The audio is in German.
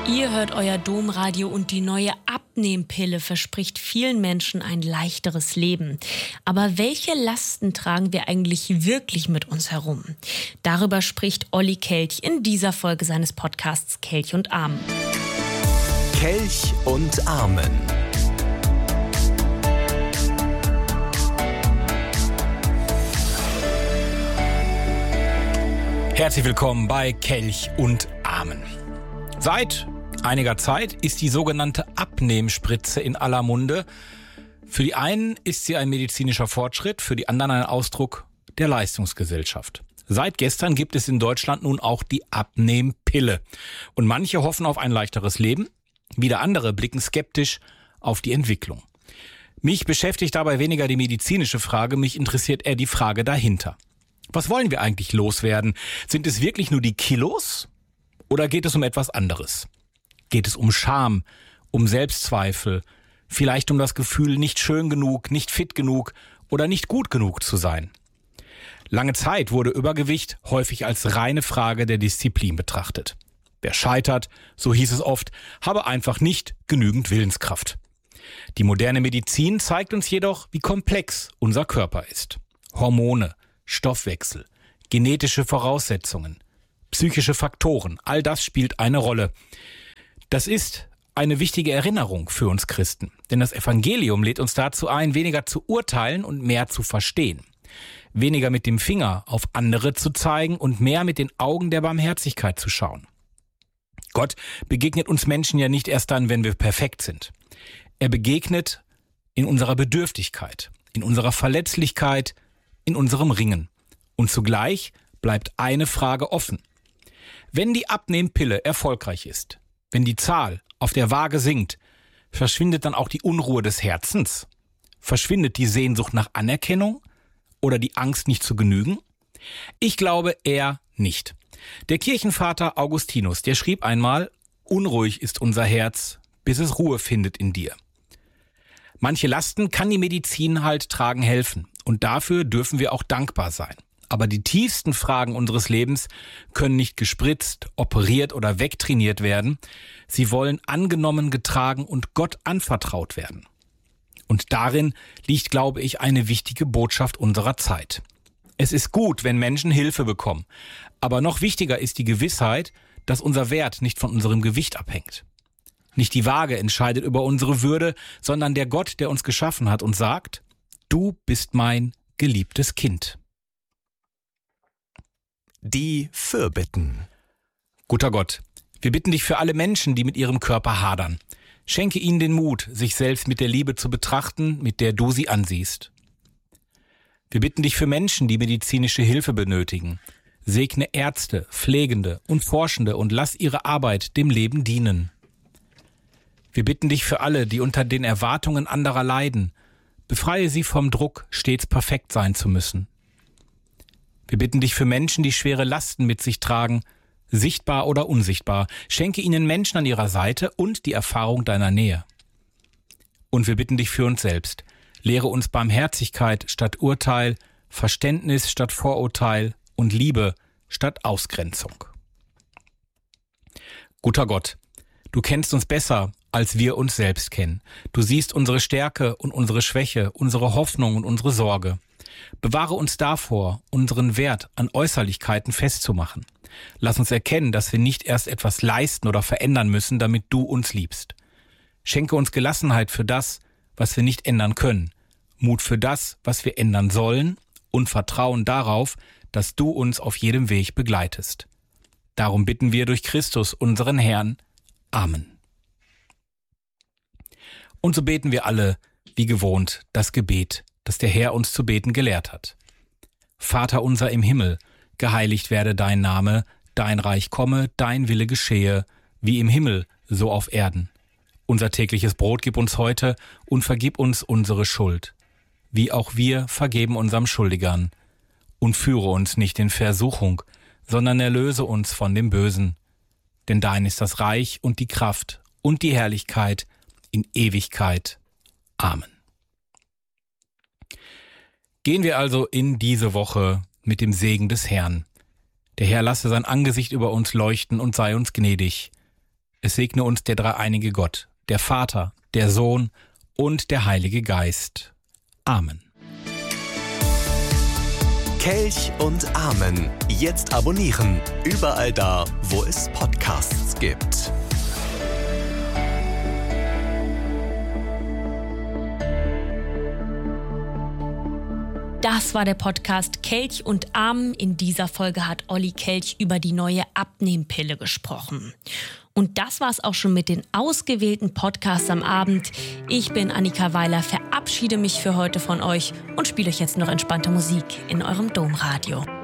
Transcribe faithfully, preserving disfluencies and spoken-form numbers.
Ihr hört euer Domradio und die neue Abnehmpille verspricht vielen Menschen ein leichteres Leben. Aber welche Lasten tragen wir eigentlich wirklich mit uns herum? Darüber spricht Olli Kelch in dieser Folge seines Podcasts Kelch und Amen. Kelch und Amen. Herzlich willkommen bei Kelch und Amen. Seit einiger Zeit ist die sogenannte Abnehmspritze in aller Munde. Für die einen ist sie ein medizinischer Fortschritt, für die anderen ein Ausdruck der Leistungsgesellschaft. Seit gestern gibt es in Deutschland nun auch die Abnehmpille. Und manche hoffen auf ein leichteres Leben, wieder andere blicken skeptisch auf die Entwicklung. Mich beschäftigt dabei weniger die medizinische Frage, mich interessiert eher die Frage dahinter. Was wollen wir eigentlich loswerden? Sind es wirklich nur die Kilos? Oder geht es um etwas anderes? Geht es um Scham, um Selbstzweifel, vielleicht um das Gefühl, nicht schön genug, nicht fit genug oder nicht gut genug zu sein? Lange Zeit wurde Übergewicht häufig als reine Frage der Disziplin betrachtet. Wer scheitert, so hieß es oft, habe einfach nicht genügend Willenskraft. Die moderne Medizin zeigt uns jedoch, wie komplex unser Körper ist. Hormone, Stoffwechsel, genetische Voraussetzungen, psychische Faktoren, all das spielt eine Rolle. Das ist eine wichtige Erinnerung für uns Christen, denn das Evangelium lädt uns dazu ein, weniger zu urteilen und mehr zu verstehen. Weniger mit dem Finger auf andere zu zeigen und mehr mit den Augen der Barmherzigkeit zu schauen. Gott begegnet uns Menschen ja nicht erst dann, wenn wir perfekt sind. Er begegnet in unserer Bedürftigkeit, in unserer Verletzlichkeit, in unserem Ringen. Und zugleich bleibt eine Frage offen. Wenn die Abnehmpille erfolgreich ist, wenn die Zahl auf der Waage sinkt, verschwindet dann auch die Unruhe des Herzens? Verschwindet die Sehnsucht nach Anerkennung oder die Angst, nicht zu genügen? Ich glaube eher nicht. Der Kirchenvater Augustinus, der schrieb einmal, unruhig ist unser Herz, bis es Ruhe findet in dir. Manche Lasten kann die Medizin halt tragen helfen und dafür dürfen wir auch dankbar sein. Aber die tiefsten Fragen unseres Lebens können nicht gespritzt, operiert oder wegtrainiert werden. Sie wollen angenommen, getragen und Gott anvertraut werden. Und darin liegt, glaube ich, eine wichtige Botschaft unserer Zeit. Es ist gut, wenn Menschen Hilfe bekommen. Aber noch wichtiger ist die Gewissheit, dass unser Wert nicht von unserem Gewicht abhängt. Nicht die Waage entscheidet über unsere Würde, sondern der Gott, der uns geschaffen hat und sagt, du bist mein geliebtes Kind. Die Fürbitten. Guter Gott, wir bitten dich für alle Menschen, die mit ihrem Körper hadern. Schenke ihnen den Mut, sich selbst mit der Liebe zu betrachten, mit der du sie ansiehst. Wir bitten dich für Menschen, die medizinische Hilfe benötigen. Segne Ärzte, Pflegende und Forschende und lass ihre Arbeit dem Leben dienen. Wir bitten dich für alle, die unter den Erwartungen anderer leiden. Befreie sie vom Druck, stets perfekt sein zu müssen. Wir bitten dich für Menschen, die schwere Lasten mit sich tragen, sichtbar oder unsichtbar. Schenke ihnen Menschen an ihrer Seite und die Erfahrung deiner Nähe. Und wir bitten dich für uns selbst. Lehre uns Barmherzigkeit statt Urteil, Verständnis statt Vorurteil und Liebe statt Ausgrenzung. Guter Gott, du kennst uns besser, als wir uns selbst kennen. Du siehst unsere Stärke und unsere Schwäche, unsere Hoffnung und unsere Sorge. Bewahre uns davor, unseren Wert an Äußerlichkeiten festzumachen. Lass uns erkennen, dass wir nicht erst etwas leisten oder verändern müssen, damit du uns liebst. Schenke uns Gelassenheit für das, was wir nicht ändern können, Mut für das, was wir ändern sollen und Vertrauen darauf, dass du uns auf jedem Weg begleitest. Darum bitten wir durch Christus, unseren Herrn. Amen. Und so beten wir alle, wie gewohnt, das Gebet, das der Herr uns zu beten gelehrt hat. Vater unser im Himmel, geheiligt werde dein Name, dein Reich komme, dein Wille geschehe, wie im Himmel, so auf Erden. Unser tägliches Brot gib uns heute und vergib uns unsere Schuld, wie auch wir vergeben unserem Schuldigern. Und führe uns nicht in Versuchung, sondern erlöse uns von dem Bösen. Denn dein ist das Reich und die Kraft und die Herrlichkeit in Ewigkeit. Amen. Gehen wir also in diese Woche mit dem Segen des Herrn. Der Herr lasse sein Angesicht über uns leuchten und sei uns gnädig. Es segne uns der dreieinige Gott, der Vater, der Sohn und der Heilige Geist. Amen. Kelch und Amen. Jetzt abonnieren. Überall da, wo es Podcasts gibt. Das war der Podcast Kelch und Amen. In dieser Folge hat Olli Kelch über die neue Abnehmpille gesprochen. Und das war's auch schon mit den ausgewählten Podcasts am Abend. Ich bin Annika Weiler, verabschiede mich für heute von euch und spiele euch jetzt noch entspannte Musik in eurem Domradio.